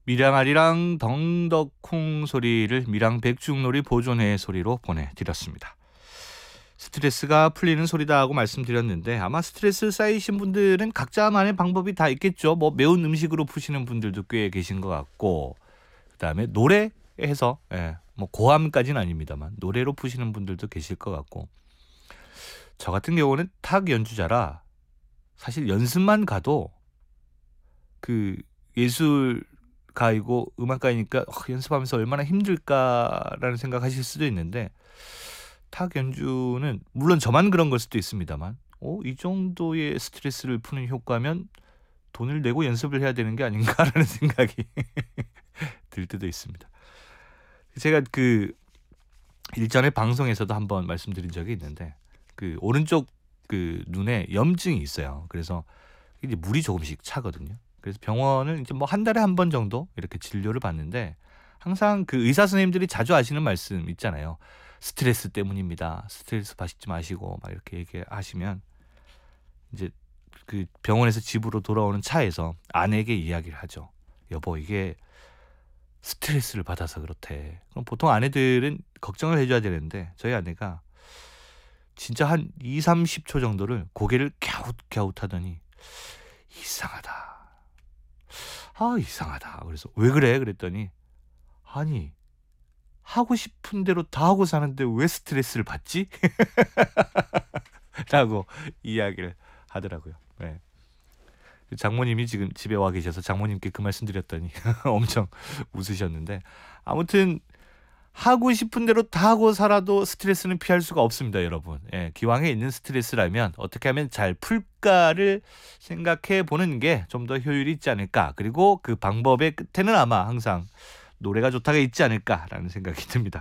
밀양아리랑 덩덕콩 소리를 밀양 백중놀이 보존회 소리로 보내드렸습니다. 스트레스가 풀리는 소리다 하고 말씀드렸는데 아마 스트레스 쌓이신 분들은 각자만의 방법이 다 있겠죠. 뭐 매운 음식으로 푸시는 분들도 꽤 계신 것 같고, 그다음에 노래해서 뭐 고함까지는 아닙니다만 노래로 푸시는 분들도 계실 것 같고, 저 같은 경우는 탁 연주자라 사실 연습만 가도 그 예술가이고 음악가이니까 연습하면서 얼마나 힘들까라는 생각하실 수도 있는데, 탁 연주는 물론 저만 그런 걸 수도 있습니다만 이 정도의 스트레스를 푸는 효과면 돈을 내고 연습을 해야 되는 게 아닌가라는 생각이 들 때도 있습니다. 제가 그 일전에 방송에서도 한번 말씀드린 적이 있는데, 그 오른쪽 그 눈에 염증이 있어요. 그래서 이제 물이 조금씩 차거든요. 그래서 병원을 이제 뭐 한 달에 한 번 정도 이렇게 진료를 받는데, 항상 그 의사 선생님들이 자주 하시는 말씀 있잖아요. 스트레스 때문입니다. 스트레스 받지 마시고 막 이렇게 얘기하시면 이제 그 병원에서 집으로 돌아오는 차에서 아내에게 이야기를 하죠. 여보, 이게 스트레스를 받아서 그렇대. 그럼 보통 아내들은 걱정을 해줘야 되는데 저희 아내가 진짜 한 2, 30초 정도를 고개를 갸웃갸웃하더니 이상하다. 이상하다. 그래서 왜 그래? 그랬더니 아니, 하고 싶은 대로 다 하고 사는데 왜 스트레스를 받지? 라고 이야기를 하더라고요. 네. 장모님이 지금 집에 와 계셔서 장모님께 그 말씀 드렸더니 엄청 웃으셨는데, 아무튼 하고 싶은 대로 다 하고 살아도 스트레스는 피할 수가 없습니다, 여러분. 기왕에 있는 스트레스라면 어떻게 하면 잘 풀까를 생각해 보는 게 좀 더 효율이 있지 않을까. 그리고 그 방법의 끝에는 아마 항상 노래가 좋다가 있지 않을까라는 생각이 듭니다.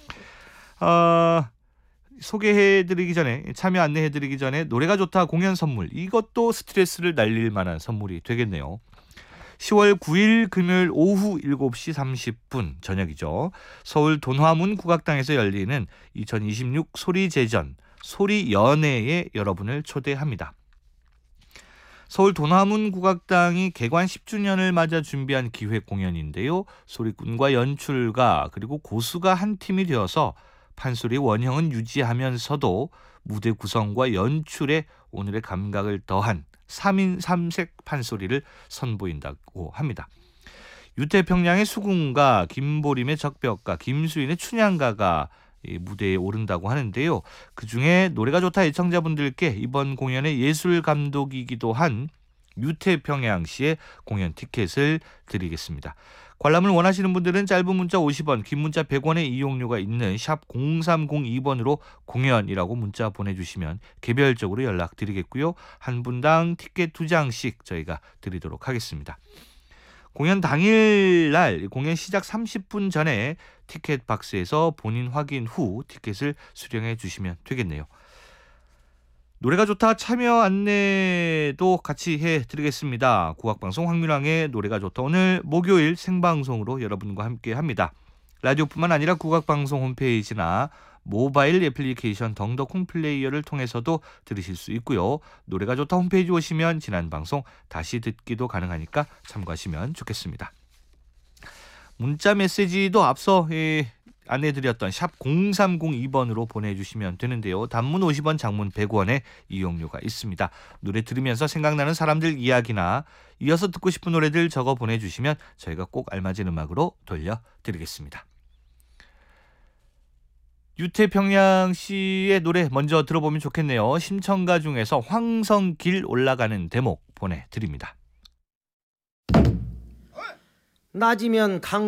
소개해드리기 전에, 참여 안내해드리기 전에 노래가 좋다 공연 선물, 이것도 스트레스를 날릴 만한 선물이 되겠네요. 10월 9일 금요일 오후 7시 30분 저녁이죠. 서울 돈화문 국악당에서 열리는 2026 소리제전 소리연애에 여러분을 초대합니다. 서울 돈화문 국악당이 개관 10주년을 맞아 준비한 기획 공연인데요. 소리꾼과 연출가 그리고 고수가 한 팀이 되어서 판소리 원형은 유지하면서도 무대 구성과 연출에 오늘의 감각을 더한 3인 3색 판소리를 선보인다고 합니다. 유태평양의 수궁가, 김보림의 적벽가, 김수인의 춘향가가 무대에 오른다고 하는데요. 그중에 노래가 좋다 애청자분들께 이번 공연의 예술 감독이기도 한 유태평양 씨의 공연 티켓을 드리겠습니다. 관람을 원하시는 분들은 짧은 문자 50원, 긴 문자 100원의 이용료가 있는 샵 0302번으로 공연이라고 문자 보내주시면 개별적으로 연락드리겠고요. 한 분당 티켓 2장씩 저희가 드리도록 하겠습니다. 공연 당일날 공연 시작 30분 전에 티켓 박스에서 본인 확인 후 티켓을 수령해 주시면 되겠네요. 노래가 좋다 참여 안내도 같이 해드리겠습니다. 국악방송 황민왕의 노래가 좋다, 오늘 목요일 생방송으로 여러분과 함께 합니다. 라디오뿐만 아니라 국악방송 홈페이지나 모바일 애플리케이션 덩덕콩 플레이어를 통해서도 들으실 수 있고요. 노래가 좋다 홈페이지 오시면 지난 방송 다시 듣기도 가능하니까 참고하시면 좋겠습니다. 문자 메시지도 앞서 안내드렸던 샵 0302번으로 보내주시면 되는데요. 단문 50원, 장문 100원의 이용료가 있습니다. 노래 들으면서 생각나는 사람들 이야기나 이어서 듣고 싶은 노래들 적어 보내주시면 저희가 꼭 알맞은 음악으로 돌려드리겠습니다. 유태평양 씨의 노래 먼저 들어보면 좋겠네요. 심청가 중에서 황성길 올라가는 대목 보내드립니다. 낮이면 강